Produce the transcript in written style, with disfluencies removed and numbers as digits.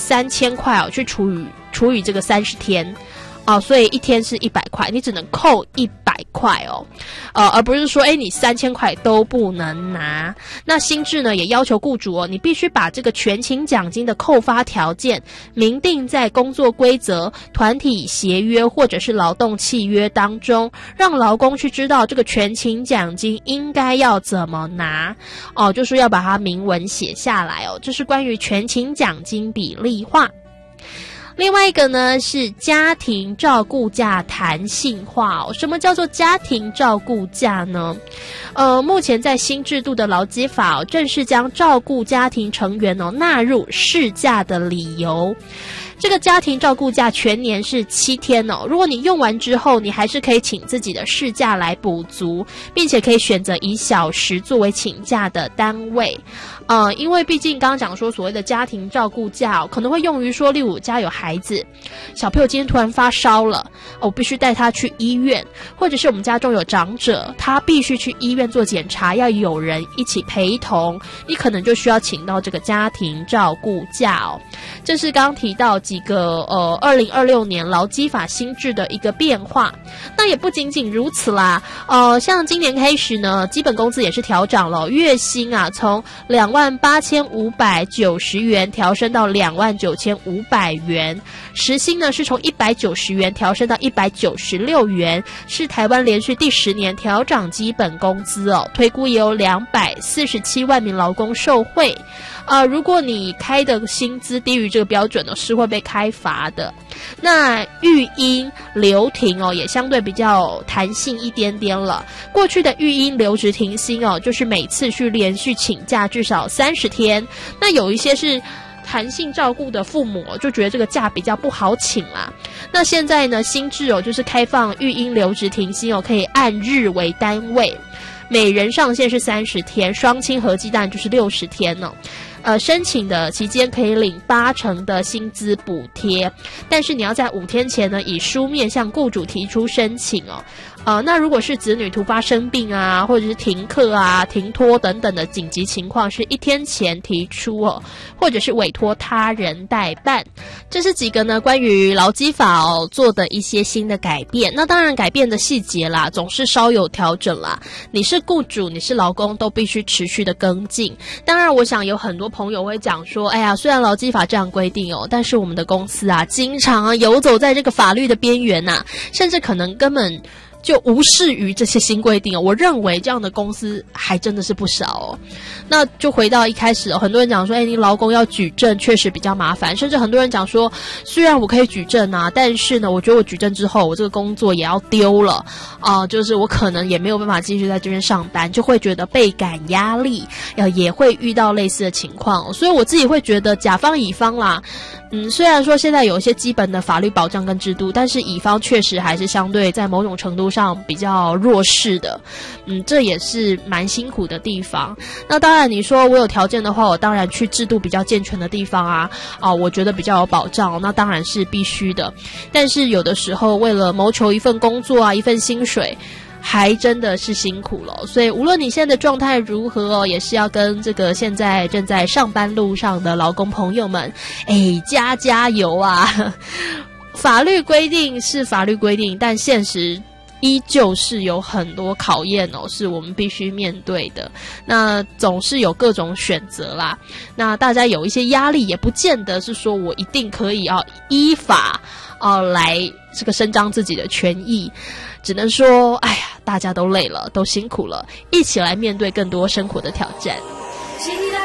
3000块哦去除以这个30天。所以一天是100块，你只能扣100块哦，而不是说你3000块都不能拿。那新制呢也要求雇主哦，你必须把这个全勤奖金的扣发条件明定在工作规则、团体协约或者是劳动契约当中，让劳工去知道这个全勤奖金应该要怎么拿就是要把它明文写下来哦。这是关于全勤奖金比例化。另外一个呢是家庭照顾假弹性化哦。什么叫做家庭照顾假呢？目前在新制度的劳基法正式将照顾家庭成员纳入事假的理由。这个家庭照顾假全年是7天哦，如果你用完之后，你还是可以请自己的事假来补足，并且可以选择以小时作为请假的单位。因为毕竟刚刚讲说所谓的家庭照顾假可能会用于说，例如家有孩子，小朋友今天突然发烧了，我必须带他去医院，或者是我们家中有长者，他必须去医院做检查，要有人一起陪同，你可能就需要请到这个家庭照顾假哦。这是刚刚提到几个2026年劳基法新制的一个变化。那也不仅仅如此啦，像今年开始呢，基本工资也是调涨了，月薪从28590元调升到29500元，时薪呢是从190元调升到196元，是台湾连续第10年调涨基本工资哦。推估也有247万名劳工受惠。如果你开的薪资低于这个标准是会被开罚的。那育婴留停也相对比较弹性一点点了。过去的育婴留职停薪就是每次去连续请假至少30天。那有一些是弹性照顾的父母就觉得这个假比较不好请啦。那现在呢，新制就是开放育婴留职停薪可以按日为单位，每人上限是30天，双亲合计当然就是60天呢。申请的期间可以领80%的薪资补贴，但是你要在5天前呢以书面向雇主提出申请那如果是子女突发生病啊，或者是停课啊、停托等等的紧急情况，是1天前提出或者是委托他人代办。这是几个呢关于劳基法做的一些新的改变。那当然改变的细节啦，总是稍有调整啦。你是雇主，你是劳工，都必须持续的跟进。当然，我想有很多朋友会讲说，虽然劳基法这样规定但是我们的公司经常游走在这个法律的边缘甚至可能根本就无视于这些新规定我认为这样的公司还真的是不少那就回到一开始很多人讲说，你劳工要举证确实比较麻烦，甚至很多人讲说，虽然我可以举证但是呢，我觉得我举证之后，我这个工作也要丢了就是我可能也没有办法继续在这边上班，就会觉得倍感压力，也会遇到类似的情况所以我自己会觉得甲方乙方啦。虽然说现在有一些基本的法律保障跟制度，但是乙方确实还是相对在某种程度上比较弱势的。这也是蛮辛苦的地方。那当然你说我有条件的话，我当然去制度比较健全的地方我觉得比较有保障那当然是必须的。但是有的时候为了谋求一份工作一份薪水，还真的是辛苦了。所以无论你现在的状态如何也是要跟这个现在正在上班路上的劳工朋友们加油法律规定是法律规定，但现实依旧是有很多考验是我们必须面对的。那总是有各种选择啦，那大家有一些压力，也不见得是说我一定可以依法来这个伸张自己的权益。只能说大家都累了，都辛苦了，一起来面对更多生活的挑战。